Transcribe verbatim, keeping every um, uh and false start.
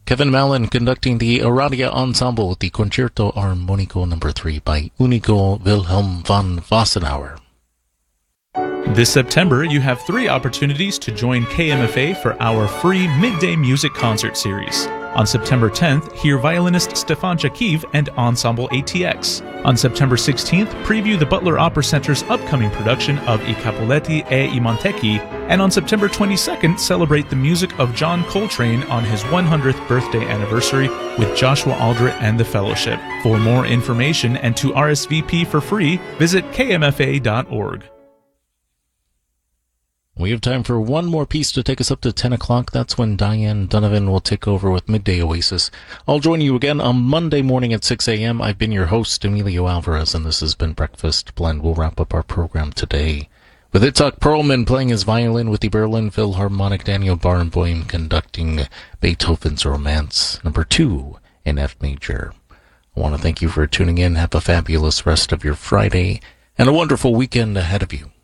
Kevin Mallon conducting the Aradia Ensemble with the Concerto Armonico number three by Unico Wilhelm von Wassenauer. This September, you have three opportunities to join K M F A for our free midday music concert series. On September tenth, hear violinist Stefan Chakiv and Ensemble A T X. On September sixteenth, preview the Butler Opera Center's upcoming production of I Capuletti e i Montecchi, and on September twenty-second, celebrate the music of John Coltrane on his one hundredth birthday anniversary with Joshua Aldrich and the Fellowship. For more information and to R S V P for free, visit k m f a dot org. We have time for one more piece to take us up to ten o'clock. That's when Diane Donovan will take over with Midday Oasis. I'll join you again on Monday morning at six a.m. I've been your host, Emilio Alvarez, and this has been Breakfast Blend. We'll wrap up our program today with Itzhak Perlman playing his violin with the Berlin Philharmonic, Daniel Barenboim conducting Beethoven's Romance number two in F major. I want to thank you for tuning in. Have a fabulous rest of your Friday and a wonderful weekend ahead of you.